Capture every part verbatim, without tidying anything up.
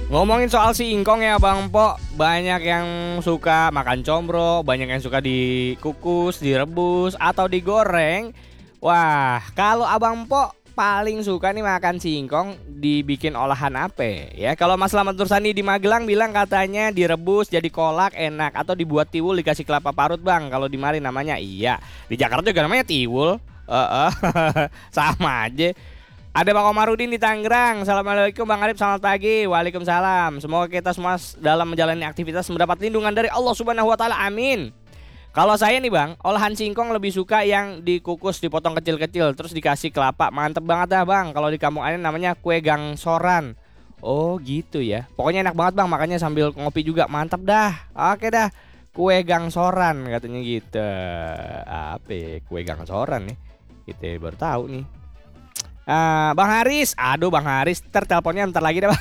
Ngomongin soal singkong ya Bang Po, banyak yang suka makan combro, banyak yang suka dikukus, direbus, atau digoreng. Wah, kalau Abang Po paling suka nih makan singkong dibikin olahan apa? Ya, kalau Mas Slamet Nursani di Magelang bilang katanya direbus jadi kolak enak atau dibuat tiwul dikasih kelapa parut Bang. Kalau di Mari namanya iya. Di Jakarta juga namanya tiwul. Heeh. Sama aja. Ada Bang Omarudin di Tangerang. Assalamualaikum Bang Arif, selamat pagi. Waalaikumsalam. Semoga kita semua dalam menjalani aktivitas mendapat lindungan dari Allah Subhanahu wa taala. Amin. Kalau saya nih Bang, olahan singkong lebih suka yang dikukus, dipotong kecil-kecil terus dikasih kelapa. Mantep banget dah Bang. Kalau di kampung ini namanya kue gangsoran. Oh, gitu ya. Pokoknya enak banget Bang, makanya sambil ngopi juga mantep dah. Oke dah. Kue gangsoran katanya gitu. Apa ya, kue gangsoran nih? Kita baru tahu nih. Ah, Bang Haris, aduh Bang Haris, ntar teleponnya ntar lagi deh Bang.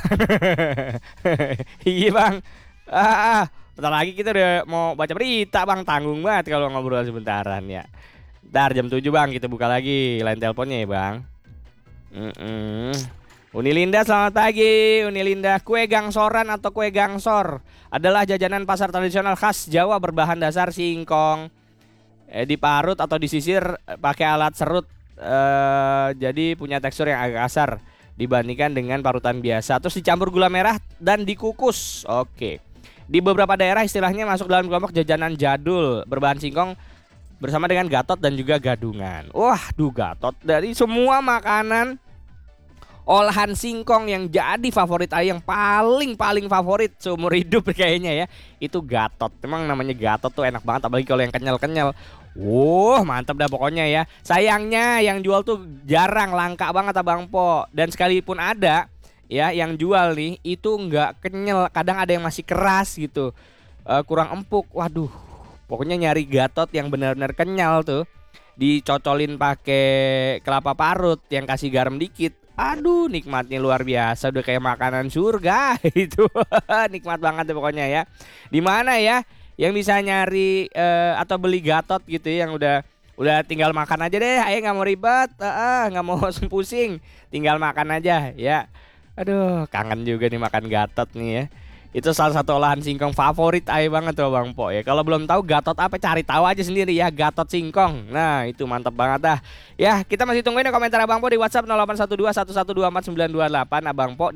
Iya Bang. Ah, ah, bentar lagi kita udah mau baca berita Bang, tanggung banget kalau ngobrol sebentaran ya. Ntar jam tujuh Bang kita buka lagi line teleponnya ya Bang. Mm-mm. Unilinda selamat pagi. Unilinda, kue gangsoran atau kue gangsor adalah jajanan pasar tradisional khas Jawa berbahan dasar singkong. Eh, diparut atau disisir eh, pakai alat serut. Eh, jadi punya tekstur yang agak kasar dibandingkan dengan parutan biasa. Terus dicampur gula merah dan dikukus. Oke. Di beberapa daerah istilahnya masuk dalam kelompok jajanan jadul berbahan singkong bersama dengan gatot dan juga gadungan. Wah, duh gatot dari semua makanan olahan singkong yang jadi favorit ayah, yang paling paling favorit seumur hidup kayaknya ya, itu gatot. Emang namanya gatot tuh enak banget, apalagi kalau yang kenyal-kenyal. Wuh, mantap dah pokoknya ya. Sayangnya yang jual tuh jarang, langka banget Abang Po. Dan sekalipun ada ya yang jual nih, itu nggak kenyal. Kadang ada yang masih keras gitu, Eh, kurang empuk. Waduh, pokoknya nyari gatot yang benar-benar kenyal tuh, dicocolin pakai kelapa parut yang kasih garam dikit. Aduh, nikmatnya luar biasa, udah kayak makanan surga itu. Nikmat banget deh pokoknya ya. Di mana ya yang bisa nyari eh, atau beli gatot gitu ya, yang udah udah tinggal makan aja deh, ayo nggak mau ribet, eh, nggak mau pusing, tinggal makan aja ya. Aduh, kangen juga nih makan gatot nih ya. Itu salah satu olahan singkong favorit Ae banget tuh Bang Po ya. Kalau belum tahu gatot apa, cari tahu aja sendiri ya, gatot singkong. Nah, itu mantap banget dah. Ya, kita masih tungguin ya komentar Abang Po di WhatsApp nol delapan satu dua satu satu dua empat sembilan dua delapan Abang Po.